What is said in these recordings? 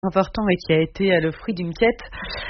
important et qui a été le fruit d'une quête,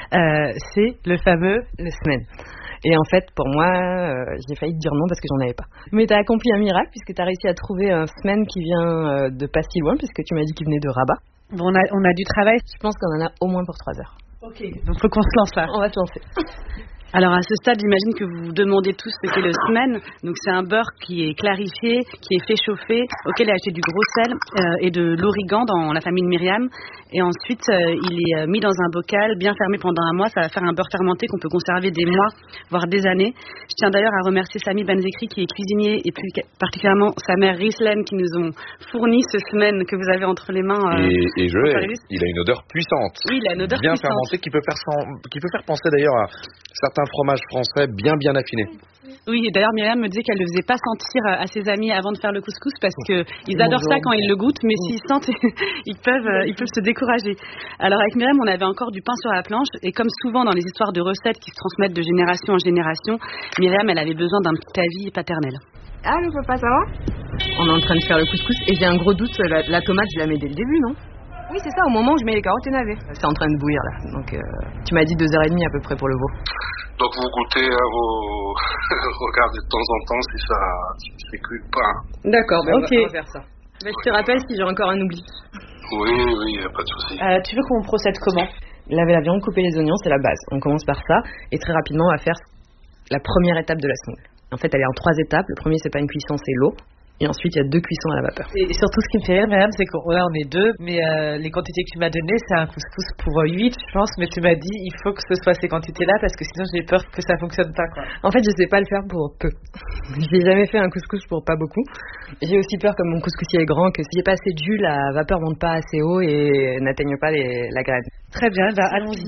c'est le fameux le semaine. Et en fait, pour moi, j'ai failli te dire non parce que j'en avais pas. Mais tu as accompli un miracle puisque tu as réussi à trouver un semaine qui vient de pas si loin puisque tu m'as dit qu'il venait de Rabat. Bon, on a du travail. Je pense qu'on en a au moins pour 3 heures. Ok, donc faut qu'on se lance là. On va se lancer. Alors à ce stade, j'imagine que vous vous demandez tous ce qu'est le semen. Donc c'est un beurre qui est clarifié, qui est fait chauffer, auquel est ajouté du gros sel et de l'origan dans la famille de Myriam. Et ensuite, il est mis dans un bocal, bien fermé pendant un mois. Ça va faire un beurre fermenté qu'on peut conserver des mois, voire des années. Je tiens d'ailleurs à remercier Samy Benzekri qui est cuisinier et plus particulièrement sa mère Rislène qui nous ont fourni ce semen que vous avez entre les mains. Il a une odeur puissante. Oui, il a une odeur bien puissante. Fermentée qui peut faire penser d'ailleurs à certains fromages français bien affinés. Oui, et d'ailleurs Myriam me disait qu'elle ne le faisait pas sentir à ses amis avant de faire le couscous parce qu'ils adorent ça quand ils le goûtent, mais s'ils sentent, ils peuvent se décourager. Alors avec Myriam, on avait encore du pain sur la planche et comme souvent dans les histoires de recettes qui se transmettent de génération en génération, Myriam, elle avait besoin d'un petit avis paternel. Ah, le papa, ça va ? On est en train de faire le couscous et j'ai un gros doute, la tomate, je la mets dès le début, non ? Oui, c'est ça, au moment où je mets les carottes et navets. C'est en train de bouillir là, donc tu m'as dit 2h30 à peu près pour le veau. Donc vous goûtez, vous regardez de temps en temps si ça s'écuit pas. D'accord, on va faire ça. Je te rappelle si j'ai encore un oubli. Oui, y a pas de souci. Tu veux qu'on procède comment ? Laver la viande, couper les oignons, c'est la base. On commence par ça et très rapidement on va faire la première étape de la semoule. En fait, elle est en 3 étapes. Le premier, c'est pas une cuisson, c'est l'eau. Et ensuite, il y a 2 cuissons à la vapeur. Et surtout, ce qui me fait rire, Myriam, c'est qu'on on est 2, mais les quantités que tu m'as données, c'est un couscous pour 8, je pense. Mais tu m'as dit, il faut que ce soit ces quantités-là, parce que sinon, j'ai peur que ça fonctionne pas, quoi. En fait, je sais pas le faire pour peu. J'ai jamais fait un couscous pour pas beaucoup. J'ai aussi peur, comme mon couscoussier est grand, que si j'ai pas assez de jus, la vapeur monte pas assez haut et n'atteigne pas la graine. Très bien, allons-y.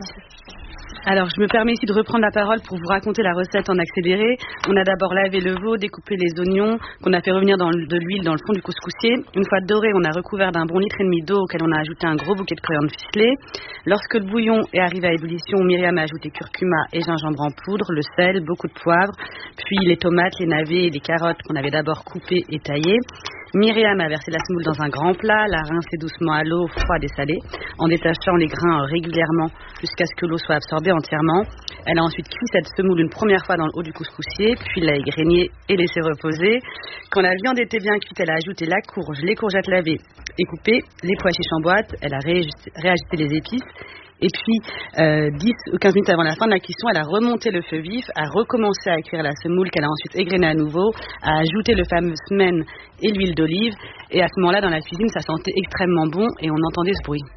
Alors, je me permets ici de reprendre la parole pour vous raconter la recette en accéléré. On a d'abord lavé le veau, découpé les oignons, qu'on a fait revenir de l'huile dans le fond du couscoussier. Une fois doré, on a recouvert d'un bon litre et demi d'eau auquel on a ajouté un gros bouquet de coriandre ficelé. Lorsque le bouillon est arrivé à ébullition, Myriam a ajouté curcuma et gingembre en poudre, le sel, beaucoup de poivre, puis les tomates, les navets et les carottes qu'on avait d'abord coupées et taillées. Myriam a versé la semoule dans un grand plat, l'a rincée doucement à l'eau froide et salée, en détachant les grains régulièrement jusqu'à ce que l'eau soit absorbée entièrement. Elle a ensuite cuit cette semoule une première fois dans le haut du couscoussier, puis l'a égrenée et laissée reposer. Quand la viande était bien cuite, elle a ajouté la courge, les courgettes lavées et coupées, les pois chiches en boîte, elle a réajusté les épices. Et puis, 10 ou 15 minutes avant la fin de la cuisson, elle a remonté le feu vif, a recommencé à cuire la semoule qu'elle a ensuite égrenée à nouveau, a ajouté le fameux semen et l'huile d'olive. Et à ce moment-là, dans la cuisine, ça sentait extrêmement bon et on entendait ce bruit.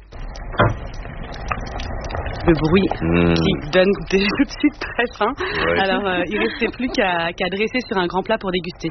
Le bruit qui donne tout de suite très faim. Ouais. Alors, il ne restait plus qu'à dresser sur un grand plat pour déguster.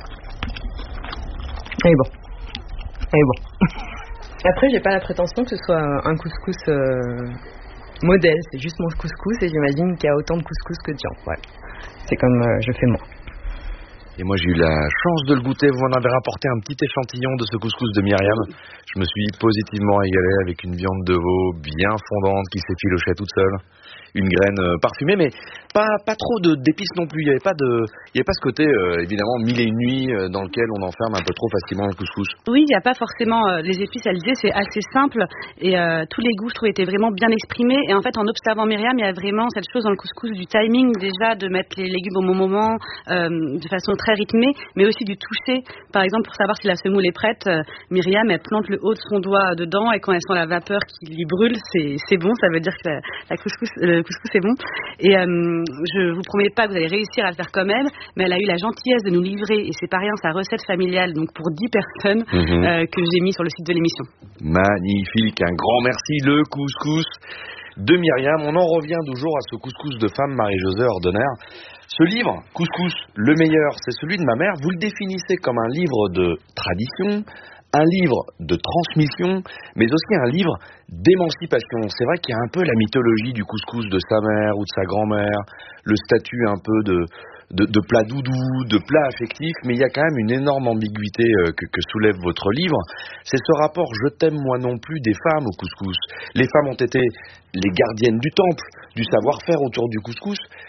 Et bon. Après, j'ai pas la prétention que ce soit un couscous modèle. C'est juste mon couscous et j'imagine qu'il y a autant de couscous que de gens. Ouais. C'est comme je fais moi. Et moi, j'ai eu la chance de le goûter. Vous m'en avez rapporté un petit échantillon de ce couscous de Myriam. Je me suis positivement régalé avec une viande de veau bien fondante qui s'effilochait toute seule. Une graine parfumée, mais pas trop d'épices non plus. Il y avait pas ce côté évidemment 1001 nuits dans lequel on enferme un peu trop facilement le couscous. Oui, il n'y a pas forcément les épices. Elle disait c'est assez simple et tous les goûts je trouve étaient vraiment bien exprimés. Et en fait, en observant Myriam, il y a vraiment cette chose dans le couscous du timing déjà de mettre les légumes au bon moment, de façon très rythmée, mais aussi du toucher. Par exemple, pour savoir si la semoule est prête, Myriam elle plante le haut de son doigt dedans et quand elle sent la vapeur qui lui brûle, c'est bon. Ça veut dire que le couscous c'est bon et je vous promets pas que vous allez réussir à le faire comme elle, mais elle a eu la gentillesse de nous livrer et c'est pas rien sa recette familiale donc pour 10 personnes que j'ai mis sur le site de l'émission. Magnifique, un grand merci. Le couscous de Myriam. On en revient toujours à ce couscous de femme, Marie-Josée Ordener. Ce livre, Couscous, le meilleur, c'est celui de ma mère. Vous le définissez comme un livre de tradition, un livre de transmission, mais aussi un livre d'émancipation. C'est vrai qu'il y a un peu la mythologie du couscous de sa mère ou de sa grand-mère, le statut un peu de plat doudou, de plat affectif, mais il y a quand même une énorme ambiguïté que soulève votre livre. C'est ce rapport « je t'aime moi non plus » des femmes au couscous. Les femmes ont été les gardiennes du temple, du savoir-faire autour du couscous,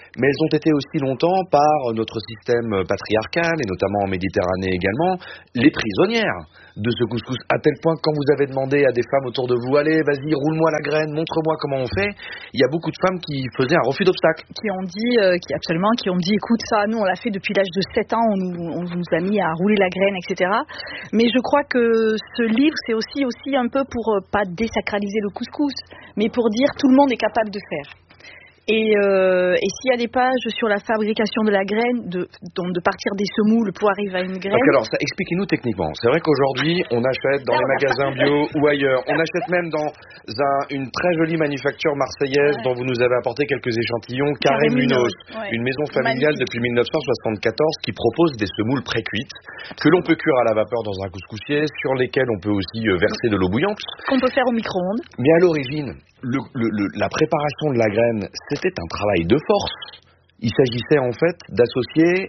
mais elles ont été aussi longtemps par notre système patriarcal, et notamment en Méditerranée également, les prisonnières de ce couscous, à tel point que quand vous avez demandé à des femmes autour de vous, allez, vas-y, roule-moi la graine, montre-moi comment on fait, il y a beaucoup de femmes qui faisaient un refus d'obstacle. Qui ont dit, écoute, ça, nous, on l'a fait depuis l'âge de 7 ans, on nous a mis à rouler la graine, etc. Mais je crois que ce livre, c'est aussi un peu pour pas désacraliser le couscous, mais pour dire tout le monde est capable de faire. Et s'il y a des pages sur la fabrication de la graine, donc de partir des semoules pour arriver à une graine. Alors, ça, expliquez-nous techniquement. C'est vrai qu'aujourd'hui, on achète dans les magasins bio ou ailleurs. On achète même dans une très jolie manufacture marseillaise dont vous nous avez apporté quelques échantillons, Carré Munoz, une maison familiale depuis 1974 qui propose des semoules pré-cuites que l'on peut cuire à la vapeur dans un couscoussier, sur lesquelles on peut aussi verser de l'eau bouillante. Qu'on peut faire au micro-ondes. Mais à l'origine, la préparation de la graine, c'était un travail de force. Il s'agissait en fait d'associer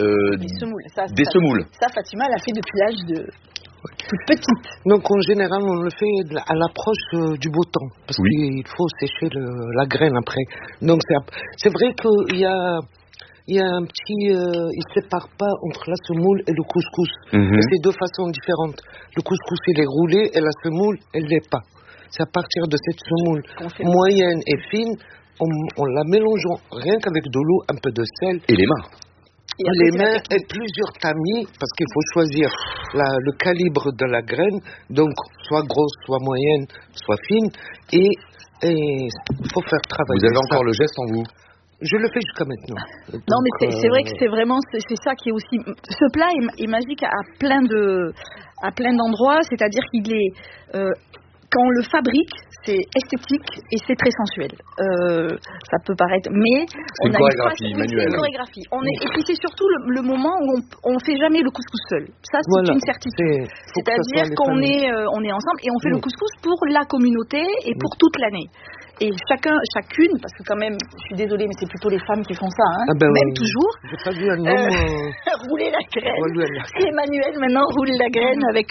des semoules. Ça, Fatima l'a fait depuis l'âge de toute petite. Donc en général, on le fait à l'approche du beau temps, parce qu'il faut sécher la graine après. Donc c'est vrai qu'il y a un petit... il ne sépare pas entre la semoule et le couscous. C'est deux façons différentes. Le couscous, il est roulé et la semoule, elle ne l'est pas. C'est à partir de cette semoule moyenne et fine, on la mélange rien qu'avec de l'eau, un peu de sel. Et les mains. Les mains et plusieurs tamis, parce qu'il faut choisir le calibre de la graine, donc soit grosse, soit moyenne, soit fine, et il faut faire travailler. Vous avez encore le geste en vous? Je le fais jusqu'à maintenant. Non, mais c'est vrai que c'est ça qui est aussi... Ce plat est magique à plein d'endroits, c'est-à-dire qu'il est... quand on le fabrique, c'est esthétique et c'est très sensuel. Ça peut paraître, mais c'est une chorégraphie manuelle. C'est une chorégraphie. Et puis c'est surtout le moment où on fait jamais le couscous seul. Ça, c'est une certitude. C'est-à-dire qu'on est ensemble et on fait le couscous pour la communauté et pour toute l'année. Et chacune, parce que quand même, je suis désolée, mais c'est plutôt les femmes qui font ça, même toujours. J'ai pas vu un homme rouler la graine. Et Emmanuel maintenant roule la graine avec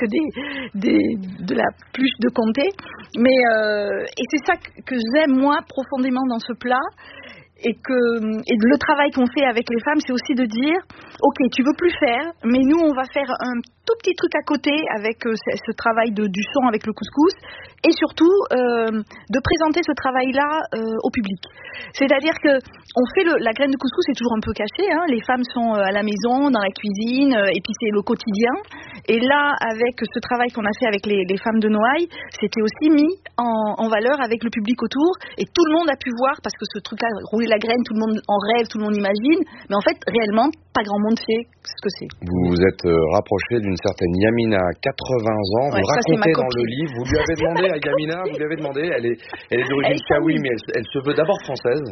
de la pluche de comté. Mais et c'est ça que j'aime moi profondément dans ce plat. Et le travail qu'on fait avec les femmes, c'est aussi de dire, ok, tu veux plus faire, mais nous on va faire un tout petit truc à côté avec ce travail du son avec le couscous, et surtout de présenter ce travail-là au public. C'est-à-dire que on fait la graine de couscous, c'est toujours un peu caché, les femmes sont à la maison, dans la cuisine, et puis c'est le quotidien. Et là, avec ce travail qu'on a fait avec les femmes de Noailles, c'était aussi mis en valeur avec le public autour, et tout le monde a pu voir, parce que ce truc-là, rouler la graine, tout le monde en rêve, tout le monde imagine, mais en fait, réellement, pas grand monde sait ce que c'est. Vous vous êtes rapproché d'une certaine Yamina, 80 ans, vous racontez dans le livre, vous lui avez demandé à Yamina, elle est d'origine kawi, mais elle se veut d'abord française,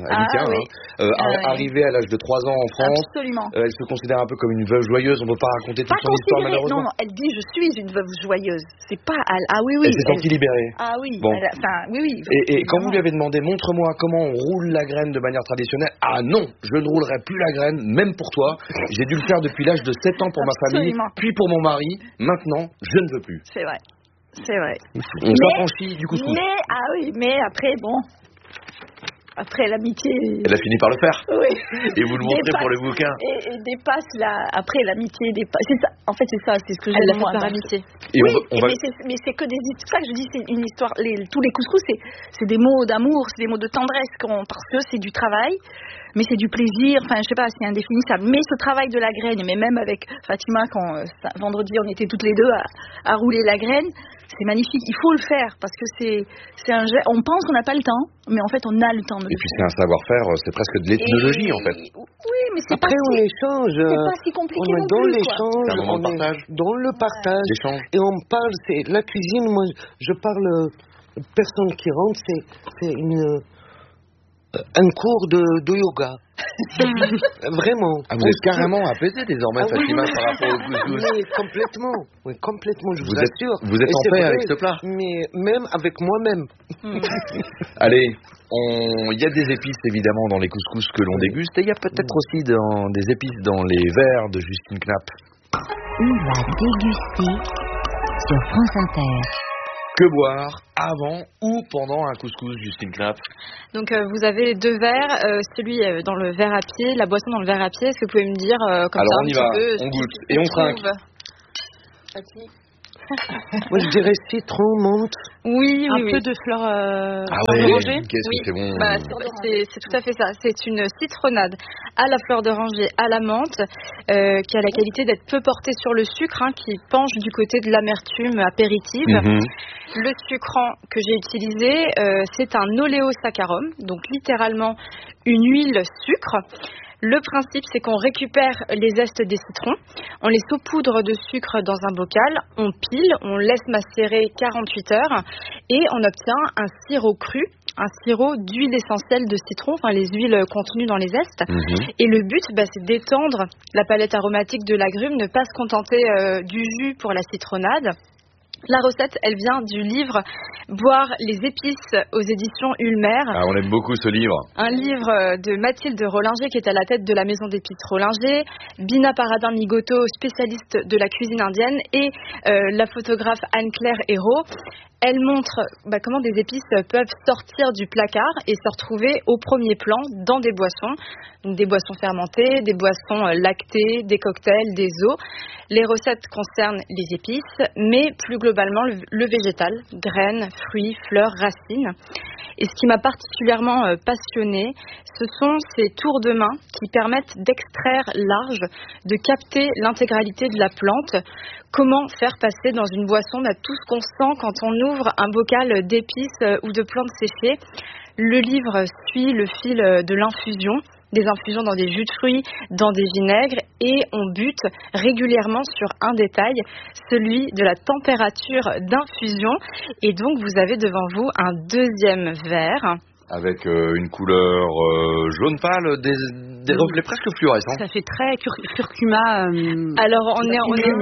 arrivée à l'âge de 3 ans en France. Absolument. Elle se considère un peu comme une veuve joyeuse, on ne peut pas raconter toute son histoire malheureusement. Non, elle dit je suis une veuve joyeuse. C'est pas... Elle s'est sentie libérée. Ah oui, bon. oui. Et quand vous lui avez demandé, montre-moi comment on roule la graine de manière traditionnelle, ah non, je ne roulerai plus la graine, même pour toi. J'ai dû le faire depuis l'âge de 7 ans pour ma famille, puis pour mon mari. Maintenant, je ne veux plus. C'est vrai. On s'affranchit du couscous. Mais après, bon... Après l'amitié... Elle a fini par le faire. Oui. Et vous le montrez pour le bouquin. Et dépasse après l'amitié dépasse. C'est ça. En fait, c'est ça. C'est ce que j'aime moi. Par amitié. Et mais c'est que c'est ça que je dis. C'est une histoire. Tous les couscous, c'est des mots d'amour, c'est des mots de tendresse parce que c'est du travail. Mais c'est du plaisir, enfin je sais pas, c'est indéfinissable. Mais ce travail de la graine, mais même avec Fatima, quand vendredi on était toutes les deux à rouler la graine, c'est magnifique. Il faut le faire parce que c'est un geste. On pense qu'on n'a pas le temps, mais en fait on a le temps de le faire. Et puis c'est un savoir-faire, c'est presque de l'ethnologie en fait. Oui, mais c'est après on échange. C'est pas si compliqué on non est dans plus. L'échange, c'est un moment de partage. Dans le partage. L'échange. Et on parle, c'est la cuisine. Moi, je parle. Personne qui rentre, c'est un cours de yoga. Vraiment. Ah, vous êtes carrément apaisé désormais, Fatima, par rapport au couscous. Oui, complètement, je vous assure. Vous êtes en paix avec ce plat. Mais même avec moi-même. Allez, il y a des épices évidemment dans les couscous que l'on déguste, et il y a peut-être aussi des épices dans les verres de Justine Knapp. On va déguster sur France Inter. Que boire avant ou pendant un couscous, Justine Knapp? Donc vous avez 2 verres, celui dans le verre à pied, la boisson dans le verre à pied. Est-ce que vous pouvez me dire comme alors ça on y un va, petit peu on goûte et on trinque. Moi, je dirais citron, menthe. Oui, Un oui. peu de fleurs d'oranger. Qu'est-ce que c'est bon. Bah, c'est tout à fait ça. C'est une citronnade à la fleur d'oranger, à la menthe, qui a la qualité d'être peu portée sur le sucre, qui penche du côté de l'amertume apéritive. Le sucrant que j'ai utilisé, c'est un oléosaccharum, donc littéralement une huile sucre. Le principe, c'est qu'on récupère les zestes des citrons, on les saupoudre de sucre dans un bocal, on pile, on laisse macérer 48 heures et on obtient un sirop cru, un sirop d'huile essentielle de citron, enfin les huiles contenues dans les zestes. Et le but, c'est d'étendre la palette aromatique de l'agrume, ne pas se contenter du jus pour la citronnade. La recette, elle vient du livre Boire les épices aux éditions Ulmer. Ah, on aime beaucoup ce livre. Un livre de Mathilde Rollinger qui est à la tête de la maison d'épices Rollinger, Bina Paradin-Migoto, spécialiste de la cuisine indienne, et la photographe Anne-Claire Hérault. Elle montre comment des épices peuvent sortir du placard et se retrouver au premier plan dans des boissons. Donc des boissons fermentées, des boissons lactées, des cocktails, des eaux. Les recettes concernent les épices, mais plus globalement le végétal, graines, fruits, fleurs, racines. Et ce qui m'a particulièrement passionnée, ce sont ces tours de main qui permettent d'extraire large, de capter l'intégralité de la plante. Comment faire passer dans une boisson tout ce qu'on sent quand on ouvre un bocal d'épices ou de plantes séchées. Le livre suit le fil de l'infusion, des infusions dans des jus de fruits, dans des vinaigres, et on bute régulièrement sur un détail, celui de la température d'infusion. Et donc vous avez devant vous un deuxième verre. Avec une couleur jaune pâle, des reflets presque fluorescents. Ça fait très curcuma. Alors on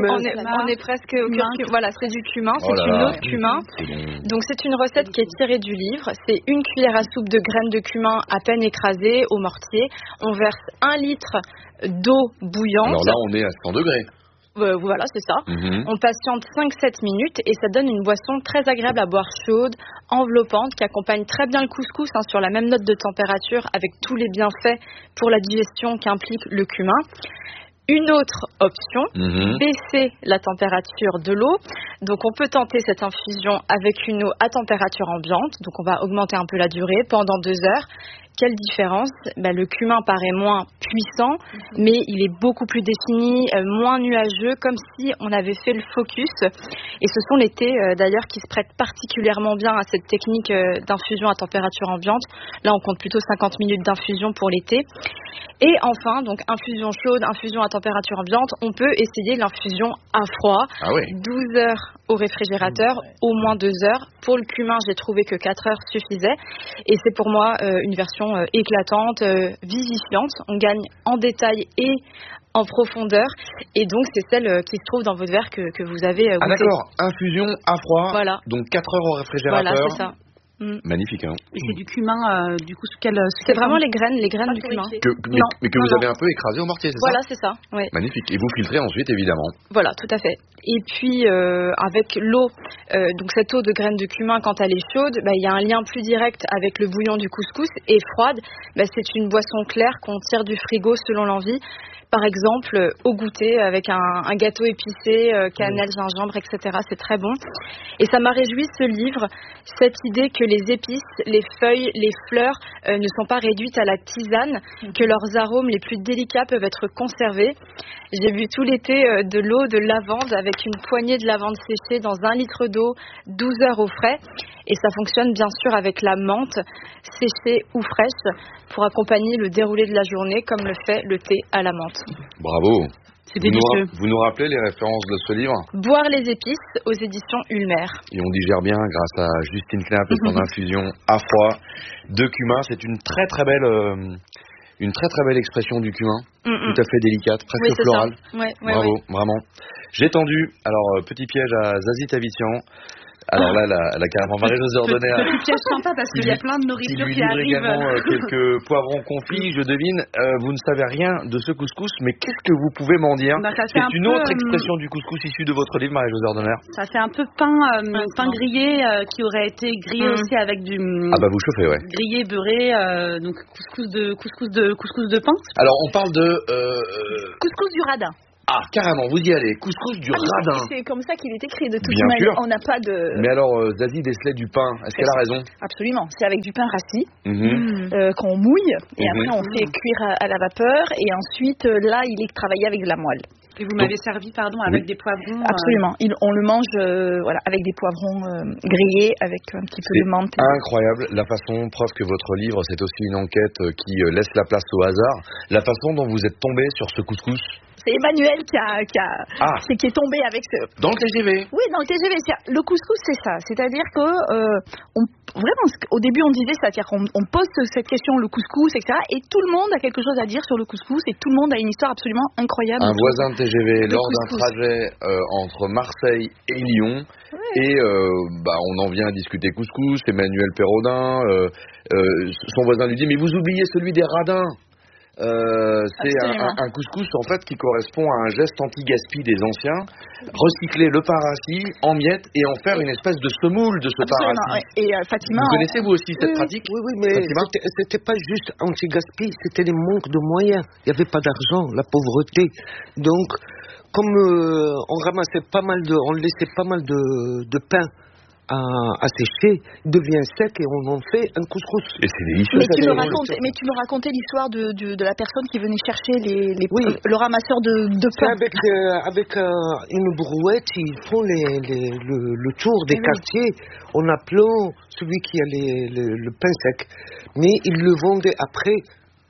est presque au curcuma. Voilà, c'est du cumin, c'est une eau de cumin. Donc c'est une recette qui est tirée du livre. C'est une cuillère à soupe de graines de cumin à peine écrasées au mortier. On verse 1 litre d'eau bouillante. Alors là on est à 100 degrés. Voilà, c'est ça. On patiente 5-7 minutes et ça donne une boisson très agréable à boire chaude, enveloppante, qui accompagne très bien le couscous sur la même note de température avec tous les bienfaits pour la digestion qu'implique le cumin. Une autre option, baisser la température de l'eau. Donc on peut tenter cette infusion avec une eau à température ambiante. Donc on va augmenter un peu la durée pendant 2 heures. Quelle différence? Le cumin paraît moins puissant, mais il est beaucoup plus défini, moins nuageux, comme si on avait fait le focus. Et ce sont les thés, d'ailleurs, qui se prêtent particulièrement bien à cette technique d'infusion à température ambiante. Là, on compte plutôt 50 minutes d'infusion pour les thés. Et enfin, donc infusion chaude, infusion à température ambiante, on peut essayer l'infusion à froid. 12 heures au réfrigérateur, au moins 2 heures. Pour le cumin, j'ai trouvé que 4 heures suffisaient. Et c'est pour moi une version éclatante, vivifiante. On gagne en détail et en profondeur. Et donc, c'est celle qui se trouve dans votre verre que vous avez goûté. Ah d'accord, infusion à froid. Voilà. Donc 4 heures au réfrigérateur. Voilà, c'est ça. Magnifique, hein. Et c'est du cumin, du coup, c'est vraiment les graines du cumin. Mais que vous avez un peu écrasé au mortier, c'est ça? Voilà, c'est ça. Oui. Magnifique. Et vous filtrez ensuite, évidemment. Voilà, tout à fait. Et puis, avec l'eau, donc cette eau de graines de cumin, quand elle est chaude, il y a un lien plus direct avec le bouillon du couscous. Et froide, c'est une boisson claire qu'on tire du frigo selon l'envie. Par exemple, au goûter, avec un gâteau épicé, cannelle, gingembre, etc. C'est très bon. Et ça m'a réjoui, ce livre, cette idée que les épices, les feuilles, les fleurs ne sont pas réduites à la tisane, que leurs arômes les plus délicats peuvent être conservés. J'ai bu tout l'été de l'eau de lavande avec une poignée de lavande séchée dans 1 litre d'eau, 12 heures au frais. Et ça fonctionne bien sûr avec la menthe, séchée ou fraîche, pour accompagner le déroulé de la journée, comme le fait le thé à la menthe. Bravo. C'est délicieux. Vous nous rappelez les références de ce livre? Boire les épices aux éditions Ulmer. Et on digère bien grâce à Justine Knapp et son infusion à froid de cumin. C'est une très très belle expression du cumin, tout à fait délicate, presque florale. Ouais, bravo, vraiment. J'ai tendu. Alors petit piège à Zazie Tavissian. Alors là, la carrément Marie-Josée Ordonner. Petit piège sympa parce qu'il y a plein de nourriture qui arrive. Également quelques poivrons confits, je devine. Vous ne savez rien de ce couscous, mais qu'est-ce que vous pouvez m'en dire? C'est une autre expression du couscous issue de votre livre, Marie-Josée Ordonner. Ça fait un peu pain grillé qui aurait été grillé aussi avec du. Ah bah vous chauffez, ouais. Grillé, beurré, donc couscous de pain. Alors on parle de couscous du radin. Ah, carrément, vous y allez. Couscous du radin. C'est comme ça qu'il est écrit de toute Bien manière. sûr. On n'a pas de. Mais alors, Zazie Deslay du pain, est-ce qu'elle a raison? Absolument. C'est avec du pain rassis qu'on mouille et après on fait cuire à la vapeur et ensuite là il est travaillé avec de la moelle. Et vous m'avez servi, avec des poivrons. Absolument. On le mange avec des poivrons grillés, avec un petit peu de menthe. Incroyable la façon, preuve que votre livre c'est aussi une enquête qui laisse la place au hasard. La façon dont vous êtes tombé sur ce couscous. C'est Emmanuel qui est tombé avec ce. Dans le TGV. Oui, dans le TGV. Le couscous, c'est ça. C'est-à-dire que vraiment, au début, on disait, c'est-à-dire qu'on pose cette question, le couscous, etc. Et tout le monde a quelque chose à dire sur le couscous et tout le monde a une histoire absolument incroyable. Un voisin de TGV lors d'un trajet entre Marseille et Lyon. Oui. Et on en vient à discuter couscous. Emmanuel Perrodin, son voisin lui dit, mais vous oubliez celui des radins. C'est un couscous en fait qui correspond à un geste anti-gaspi des anciens, recycler le pain rassis en miettes et en faire une espèce de semoule de ce pain rassis. Et Fatima, vous connaissez vous aussi cette pratique? Oui, mais c'était pas juste anti-gaspi, c'était les manques de moyens. Il n'y avait pas d'argent, la pauvreté. Donc, comme on ramassait on laissait pas mal de pain à sécher, il devient sec et on en fait un couscous. Et c'est délicieux. Mais tu me racontais l'histoire de la personne qui venait chercher le ramasseur de pain. Avec une brouette, ils font le tour des quartiers en appelant celui qui a le pain sec. Mais ils le vendaient après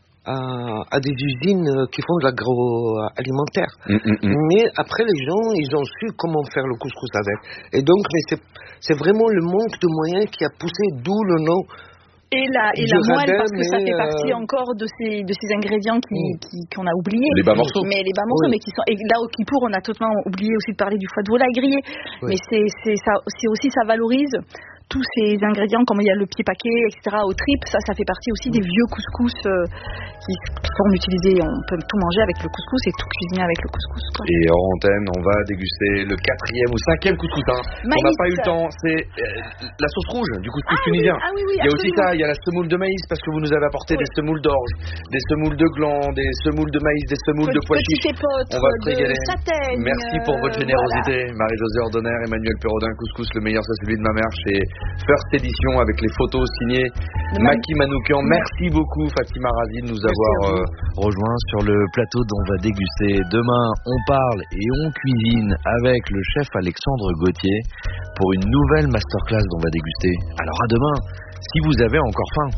à des usines qui font de l'agroalimentaire. Mais après, les gens, ils ont su comment faire le couscous avec. Et donc, c'est vraiment le manque de moyens qui a poussé, d'où le nom. Et la moelle, parce que ça fait partie encore de ces ingrédients qu'on a oubliés. Les bas morceaux. Mais les bas morceaux, mais qui sont. Et là, au Kippour, on a totalement oublié aussi de parler du foie de volaille grillé. Oui. Mais c'est aussi, ça valorise tous ces ingrédients, comme il y a le pied paquet, etc., aux tripes, ça fait partie aussi des vieux couscous qui sont utilisés. On peut tout manger avec le couscous et tout cuisiner avec le couscous. Quoi. Et hors antenne, on va déguster le 4e ou 5e couscous. On n'a pas eu le temps. C'est la sauce rouge du couscous tunisien. Oui, il y a aussi ça, il y a la semoule de maïs, parce que vous nous avez apporté des semoules d'orge, des semoules de gland, des semoules de maïs, des semoules de pois chiches. On va se régaler. Merci pour votre générosité. Voilà. Marie-Josée Ordonner, Emmanuel Perrodin, couscous, le meilleur, c'est celui de ma mère, chez First Edition, avec les photos signées Maki Manoukian. Merci beaucoup Fatima Razi de nous avoir rejoints sur le plateau dont on va déguster. Demain, on parle et on cuisine avec le chef Alexandre Gauthier pour une nouvelle masterclass dont on va déguster. Alors à demain, si vous avez encore faim.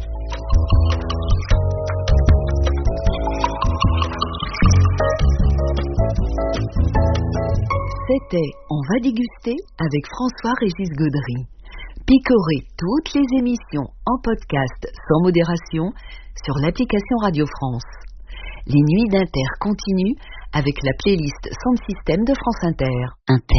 C'était On va déguster avec François-Régis Gaudry. Picorez toutes les émissions en podcast sans modération sur l'application Radio France. Les nuits d'Inter continuent avec la playlist Sound System de France Inter.